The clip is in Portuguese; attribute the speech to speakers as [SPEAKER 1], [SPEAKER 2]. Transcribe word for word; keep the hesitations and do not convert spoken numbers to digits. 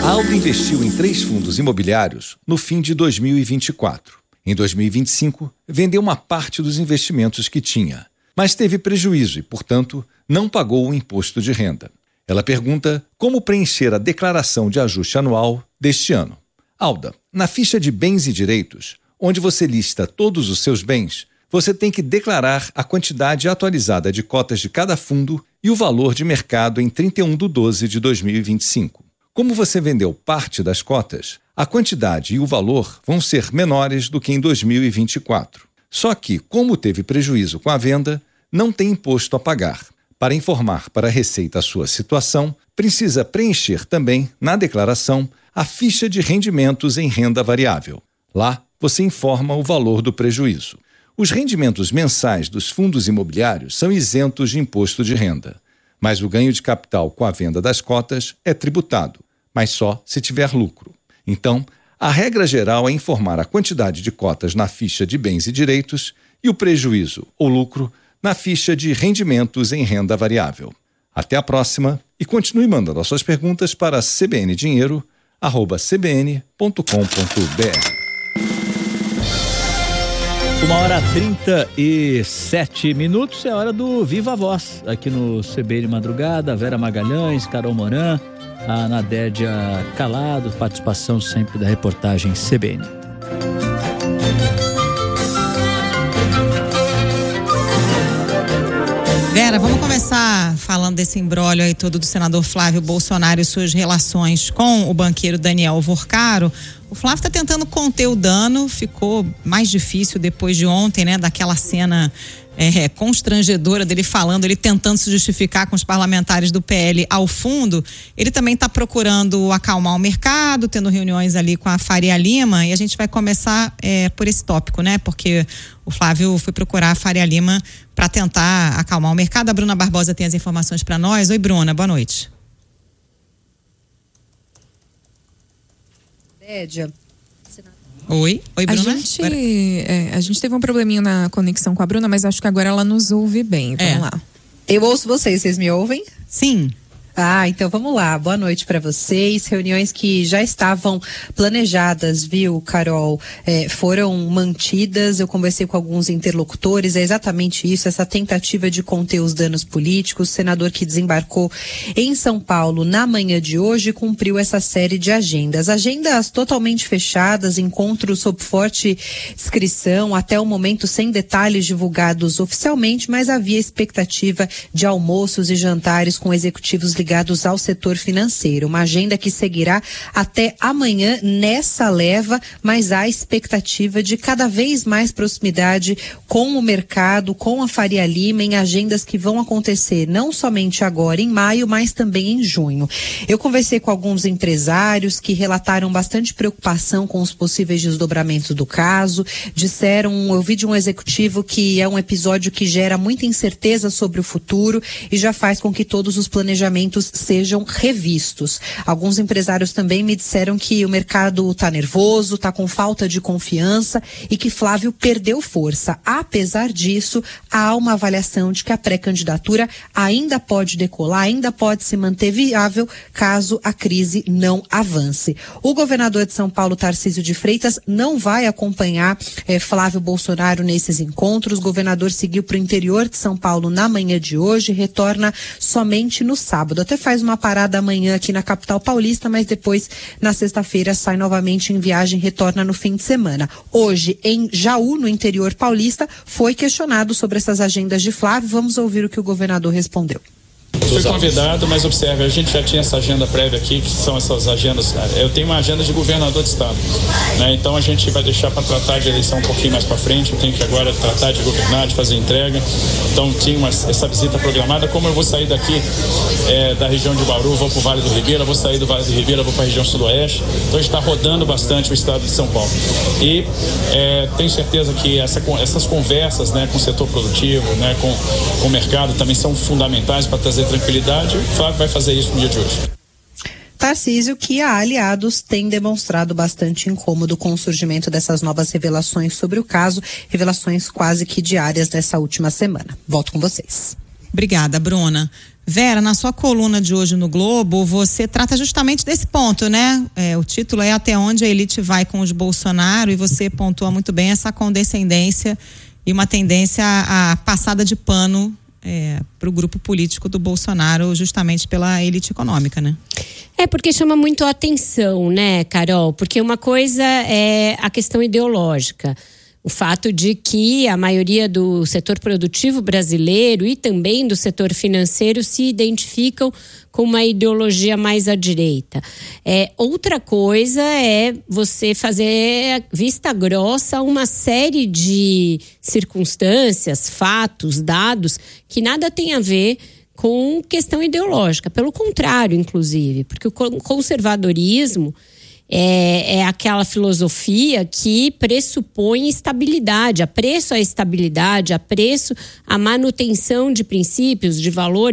[SPEAKER 1] A Alda investiu em três fundos imobiliários no fim de dois mil e vinte e quatro. Em dois mil e vinte e cinco, vendeu uma parte dos investimentos que tinha, mas teve prejuízo e, portanto, não pagou o imposto de renda. Ela pergunta como preencher a declaração de ajuste anual deste ano. Alda, na ficha de bens e direitos, onde você lista todos os seus bens, você tem que declarar a quantidade atualizada de cotas de cada fundo e o valor de mercado em trinta e um de doze de dois mil e vinte e cinco. Como você vendeu parte das cotas, a quantidade e o valor vão ser menores do que em dois mil e vinte e quatro. Só que, como teve prejuízo com a venda, não tem imposto a pagar. Para informar para a Receita a sua situação, precisa preencher também, na declaração, a ficha de rendimentos em renda variável. Lá, você informa o valor do prejuízo. Os rendimentos mensais dos fundos imobiliários são isentos de imposto de renda, mas o ganho de capital com a venda das cotas é tributado, mas só se tiver lucro. Então, a regra geral é informar a quantidade de cotas na ficha de bens e direitos e o prejuízo ou lucro na ficha de rendimentos em renda variável. Até a próxima e continue mandando as suas perguntas para c b n dinheiro arroba c b n ponto com ponto b r.
[SPEAKER 2] Uma hora trinta e sete minutos, é hora do Viva Voz, aqui no C B N Madrugada. Vera Magalhães, Carol Moran, a Nadédia Calado, participação sempre da reportagem C B N.
[SPEAKER 3] Vera, vamos começar falando desse imbróglio aí todo do senador Flávio Bolsonaro e suas relações com o banqueiro Daniel Vorcaro. O Flávio está tentando conter o dano, ficou mais difícil depois de ontem, né, daquela cena é, constrangedora dele falando, ele tentando se justificar com os parlamentares do P L ao fundo. Ele também está procurando acalmar o mercado, tendo reuniões ali com a Faria Lima, e a gente vai começar é, por esse tópico, né, porque o Flávio foi procurar a Faria Lima para tentar acalmar o mercado. A Bruna Barbosa tem as informações para nós. Oi, Bruna, boa noite.
[SPEAKER 4] Nédia.
[SPEAKER 3] Oi, oi, Bruna.
[SPEAKER 4] A gente, é, a gente teve um probleminha na conexão com a Bruna, mas acho que agora ela nos ouve bem. Vamos
[SPEAKER 3] é.
[SPEAKER 4] lá.
[SPEAKER 5] Eu ouço vocês, vocês me ouvem?
[SPEAKER 3] Sim.
[SPEAKER 5] Ah, então vamos lá. Boa noite para vocês. Reuniões que já estavam planejadas, viu, Carol, é, foram mantidas. Eu conversei com alguns interlocutores. É exatamente isso, essa tentativa de conter os danos políticos. O senador que desembarcou em São Paulo na manhã de hoje cumpriu essa série de agendas. Agendas totalmente fechadas, encontros sob forte inscrição, até o momento sem detalhes divulgados oficialmente, mas havia expectativa de almoços e jantares com executivos ligados ligados ao setor financeiro. Uma agenda que seguirá até amanhã nessa leva, mas há expectativa de cada vez mais proximidade com o mercado, com a Faria Lima, em agendas que vão acontecer não somente agora em maio, mas também em junho. Eu conversei com alguns empresários que relataram bastante preocupação com os possíveis desdobramentos do caso. Disseram, eu vi de um executivo que é um episódio que gera muita incerteza sobre o futuro e já faz com que todos os planejamentos sejam revistos. Alguns empresários também me disseram que o mercado está nervoso, está com falta de confiança e que Flávio perdeu força. Apesar disso, há uma avaliação de que a pré-candidatura ainda pode decolar, ainda pode se manter viável caso a crise não avance. O governador de São Paulo, Tarcísio de Freitas, não vai acompanhar eh, Flávio Bolsonaro nesses encontros. O governador seguiu para o interior de São Paulo na manhã de hoje, retorna somente no sábado. Até faz uma parada amanhã aqui na capital paulista, mas depois, na sexta-feira, sai novamente em viagem, retorna no fim de semana. Hoje, em Jaú, no interior paulista, foi questionado sobre essas agendas de Flávio. Vamos ouvir o que o governador respondeu.
[SPEAKER 6] Fui convidado, mas observe, a gente já tinha essa agenda prévia aqui, que são essas agendas. Eu tenho uma agenda de governador de estado, né? Então a gente vai deixar para tratar de eleição um pouquinho mais para frente. Eu tenho que agora tratar de governar, de fazer entrega. Então tinha uma, essa visita programada. Como eu vou sair daqui é, da região de Bauru, vou para o Vale do Ribeira, vou sair do Vale do Ribeira, vou para a região sudoeste. Então a gente está rodando bastante o estado de São Paulo. E é, tenho certeza que essa, essas conversas, né, com o setor produtivo, né, com, com o mercado também são fundamentais para trazer tranquilidade. O Flávio vai fazer isso no dia de hoje.
[SPEAKER 5] Tarcísio, que a aliados tem demonstrado bastante incômodo com o surgimento dessas novas revelações sobre o caso, revelações quase que diárias nessa última semana. Volto com vocês.
[SPEAKER 3] Obrigada, Bruna. Vera, na sua coluna de hoje no Globo, você trata justamente desse ponto, né? É, o título é Até Onde a Elite Vai com os Bolsonaro, e você pontua muito bem essa condescendência e uma tendência à, à passada de pano é, para o grupo político do Bolsonaro, justamente pela elite econômica, né?
[SPEAKER 7] É porque chama muito a atenção, né, Carol? Porque uma coisa é a questão ideológica. O fato de que a maioria do setor produtivo brasileiro e também do setor financeiro se identificam com uma ideologia mais à direita. É, outra coisa é você fazer vista grossa a uma série de circunstâncias, fatos, dados que nada tem a ver com questão ideológica. Pelo contrário, inclusive, porque o conservadorismo É, é aquela filosofia que pressupõe estabilidade, apreço à estabilidade, apreço à manutenção de princípios, de valores.